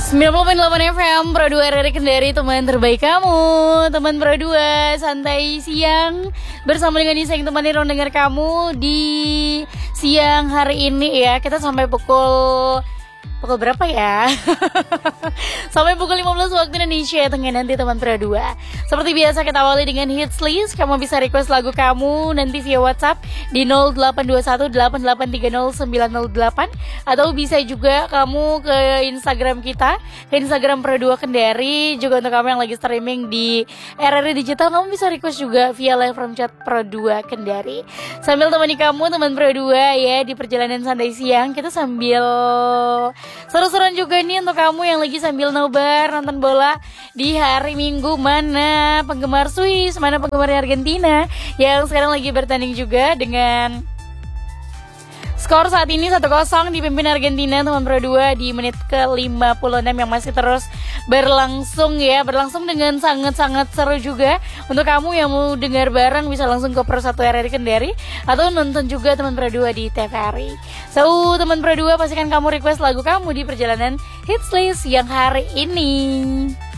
90,8 FM Pro 2 RRI Kendari, teman terbaik kamu. Teman Pro 2 santai siang bersama dengan Nisa yang temani ruang dengar kamu di siang hari ini ya. Kita sampai pukul berapa ya? Sampai pukul 15 waktu Indonesia Tengah nanti teman Pro 2. Seperti biasa kita awali dengan hits list. Kamu bisa request lagu kamu nanti via WhatsApp di 08218830908, atau bisa juga kamu ke Instagram kita, ke Instagram Pro 2 Kendari. Juga untuk kamu yang lagi streaming di RRI Digital, kamu bisa request juga via live from chat Pro 2 Kendari. Sambil temani kamu teman Pro 2 ya di perjalanan santai siang, kita sambil seru-seruan juga nih untuk kamu yang lagi sambil nobar nonton bola di hari Minggu. Mana penggemar Swiss, mana penggemar Argentina yang sekarang lagi bertanding juga dengan skor saat ini 1-0 dipimpin Argentina teman Pro 2 di menit ke-56 yang masih terus berlangsung ya. Berlangsung dengan sangat-sangat seru juga. Untuk kamu yang mau dengar bareng bisa langsung ke Pro 1 RRI Kendari atau nonton juga teman Pro 2 di TVRI. So, teman Pro 2 pastikan kamu request lagu kamu di perjalanan hits list yang hari ini.